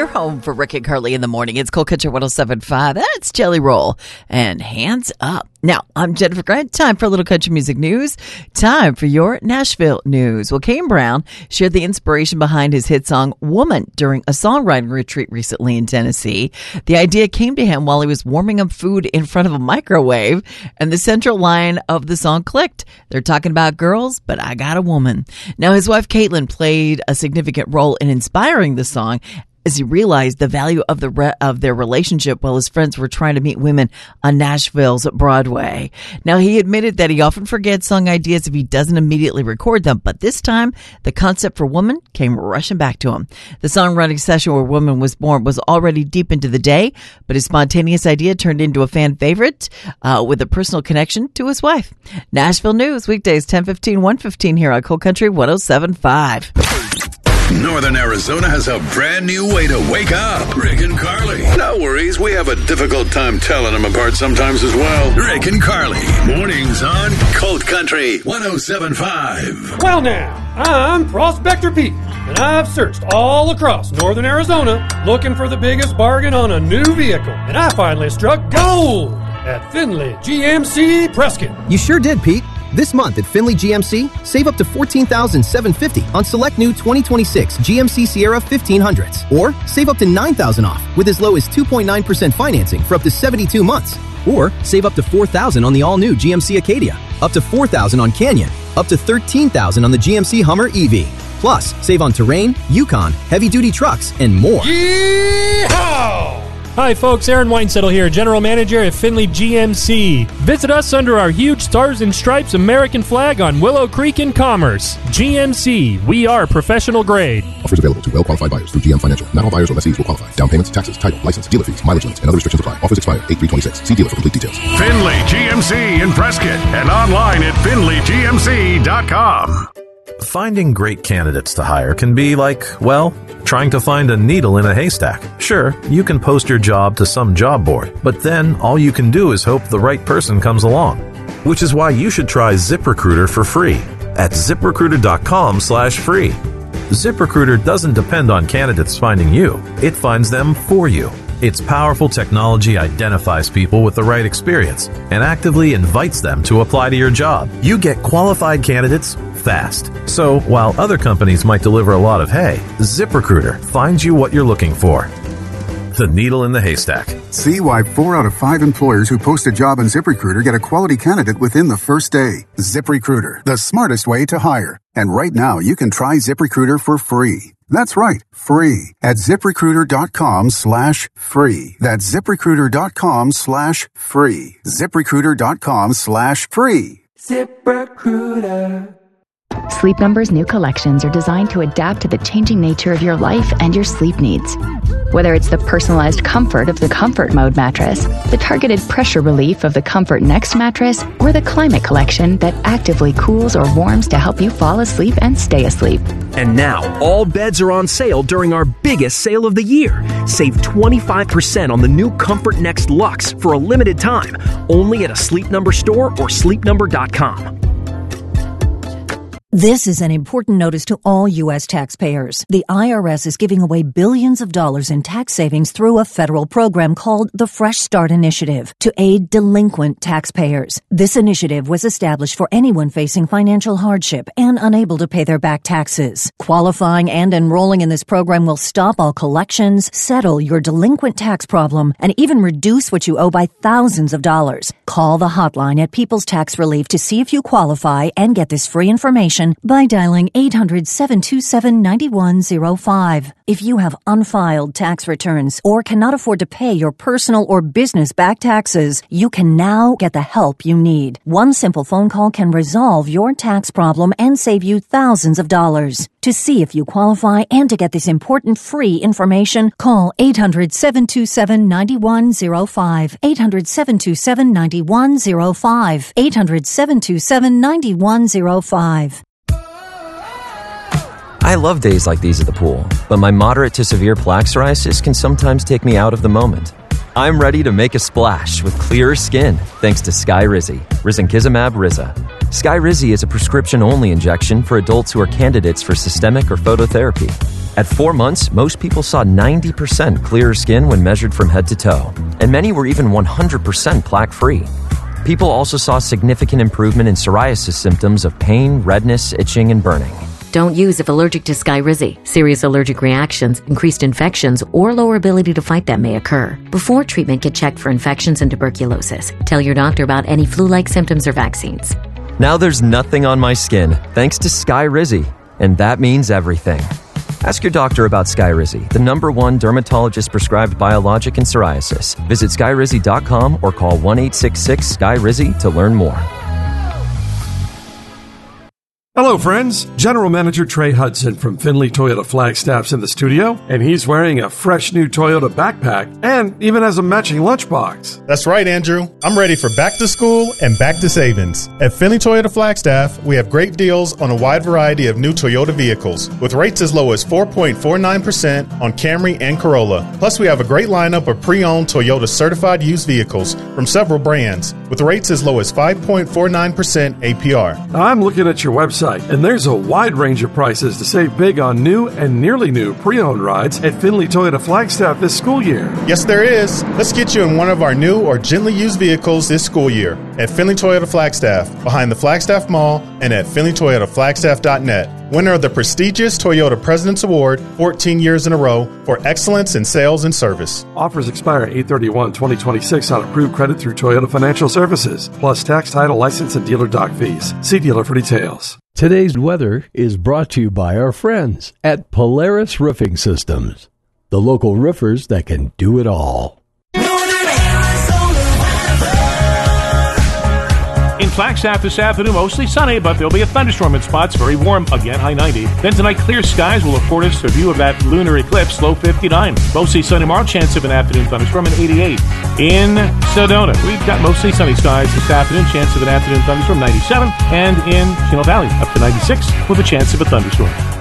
your home for Rick and Carly in the morning. It's Cold Country 107.5. That's Jelly Roll and Hands Up. Now, I'm Jennifer Grant. Time for a little country music news. Time for your Nashville news. Well, Kane Brown shared the inspiration behind his hit song Woman during a songwriting retreat recently in Tennessee. The idea came to him while he was warming up food in front of a microwave, and the central line of the song clicked. They're talking about girls, but I got a woman. Now, his wife Caitlin played a significant role in inspiring the song, as he realized the value of their relationship while his friends were trying to meet women on Nashville's Broadway. Now, he admitted that he often forgets song ideas if he doesn't immediately record them, but this time, the concept for Woman came rushing back to him. The songwriting session where Woman was born was already deep into the day, but his spontaneous idea turned into a fan favorite with a personal connection to his wife. Nashville News, weekdays 10:15, 1:15 here on Cold Country 107.5. Northern Arizona has a brand new way to wake up. Rick and Carly. No worries, we have a difficult time telling them apart sometimes as well. Rick and Carly. Mornings on Cold Country 107.5. Well now, I'm Prospector Pete, and I've searched all across Northern Arizona looking for the biggest bargain on a new vehicle. And I finally struck gold at Finley GMC Prescott. You sure did, Pete. This month at Finley GMC, save up to $14,750 on select new 2026 GMC Sierra 1500s. Or save up to $9,000 off with as low as 2.9% financing for up to 72 months. Or save up to $4,000 on the all-new GMC Acadia, up to $4,000 on Canyon, up to $13,000 on the GMC Hummer EV. Plus, save on Terrain, Yukon, heavy-duty trucks, and more. Yeehaw! Hi folks, Aaron Weinsettle here, General Manager at Finley GMC. Visit us under our huge Stars and Stripes American flag on Willow Creek in Commerce. GMC, we are professional grade. Offers available to well-qualified buyers through GM Financial. Not all buyers or lessees will qualify. Down payments, taxes, title, license, dealer fees, mileage limits, and other restrictions apply. Offers expire 8/3/26. See dealer for complete details. Finley GMC in Prescott and online at FinleyGMC.com. Finding great candidates to hire can be like, well, trying to find a needle in a haystack. Sure, you can post your job to some job board, but then all you can do is hope the right person comes along. Which is why you should try ZipRecruiter for free at ZipRecruiter.com/free. ZipRecruiter doesn't depend on candidates finding you. It finds them for you. Its powerful technology identifies people with the right experience and actively invites them to apply to your job. You get qualified candidates fast. So while other companies might deliver a lot of hay, ZipRecruiter finds you what you're looking for. The needle in the haystack. See why 4 out of 5 employers who post a job on ZipRecruiter get a quality candidate within the first day. ZipRecruiter, the smartest way to hire. And right now, you can try ZipRecruiter for free. That's right, free at ZipRecruiter.com/free. That's ZipRecruiter.com/free. ZipRecruiter.com/free. ZipRecruiter. Sleep Number's new collections are designed to adapt to the changing nature of your life and your sleep needs. Whether it's the personalized comfort of the Comfort Mode mattress, the targeted pressure relief of the Comfort Next mattress, or the Climate Collection that actively cools or warms to help you fall asleep and stay asleep. And now, all beds are on sale during our biggest sale of the year. Save 25% on the new Comfort Next Luxe for a limited time, only at a Sleep Number store or sleepnumber.com. This is an important notice to all U.S. taxpayers. The IRS is giving away billions of dollars in tax savings through a federal program called the Fresh Start Initiative to aid delinquent taxpayers. This initiative was established for anyone facing financial hardship and unable to pay their back taxes. Qualifying and enrolling in this program will stop all collections, settle your delinquent tax problem, and even reduce what you owe by thousands of dollars. Call the hotline at People's Tax Relief to see if you qualify and get this free information by dialing 800-727-9105. If you have unfiled tax returns or cannot afford to pay your personal or business back taxes, you can now get the help you need. One simple phone call can resolve your tax problem and save you thousands of dollars. To see if you qualify and to get this important free information, call 800-727-9105. 800-727-9105. 800-727-9105. I love days like these at the pool, but my moderate to severe plaque psoriasis can sometimes take me out of the moment. I'm ready to make a splash with clearer skin thanks to Skyrizi, Risankizumab Riza. Skyrizi is a prescription-only injection for adults who are candidates for systemic or phototherapy. At 4 months, most people saw 90% clearer skin when measured from head to toe, and many were even 100% plaque-free. People also saw significant improvement in psoriasis symptoms of pain, redness, itching, and burning. Don't use if allergic to Skyrizi. Serious allergic reactions, increased infections, or lower ability to fight them may occur. Before treatment, get checked for infections and tuberculosis. Tell your doctor about any flu-like symptoms or vaccines. Now there's nothing on my skin, thanks to Skyrizi, and that means everything. Ask your doctor about Skyrizi, the #1 dermatologist-prescribed biologic in psoriasis. Visit Skyrizi.com or call 1-866-SKYRIZI to learn more. Hello, friends. General Manager Trey Hudson from Findlay Toyota Flagstaff's in the studio, and he's wearing a fresh new Toyota backpack and even has a matching lunchbox. That's right, Andrew. I'm ready for back to school and back to savings. At Findlay Toyota Flagstaff, we have great deals on a wide variety of new Toyota vehicles, with rates as low as 4.49% on Camry and Corolla. Plus, we have a great lineup of pre-owned Toyota certified used vehicles from several brands, with rates as low as 5.49% APR. Now, I'm looking at your website, and there's a wide range of prices to save big on new and nearly new pre-owned rides at Findlay Toyota Flagstaff this school year. Yes, there is. Let's get you in one of our new or gently used vehicles this school year at Findlay Toyota Flagstaff, behind the Flagstaff Mall, and at FindlayToyotaFlagstaff.net. Winner of the prestigious Toyota President's Award 14 years in a row for excellence in sales and service. Offers expire 8/31/2026 on approved credit through Toyota Financial Services, plus tax, title, license, and dealer dock fees. See dealer for details. Today's weather is brought to you by our friends at Polaris Roofing Systems, the local roofers that can do it all. In Flagstaff this afternoon, mostly sunny, but there'll be a thunderstorm in spots. Very warm again, high 90. Then tonight, clear skies will afford us a view of that lunar eclipse, low 59. Mostly sunny tomorrow, chance of an afternoon thunderstorm at 88. In Sedona, we've got mostly sunny skies this afternoon, chance of an afternoon thunderstorm 97. And in Chino Valley, up to 96 with a chance of a thunderstorm.